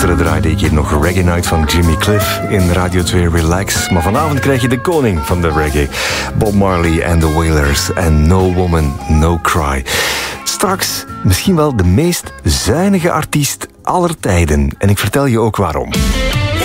Gisteren draaide ik hier nog Reggae Night van Jimmy Cliff in Radio 2 Relax. Maar vanavond krijg je de koning van de reggae. Bob Marley and the Wailers en No Woman, No Cry. Straks misschien wel de meest zuinige artiest aller tijden. En ik vertel je ook waarom.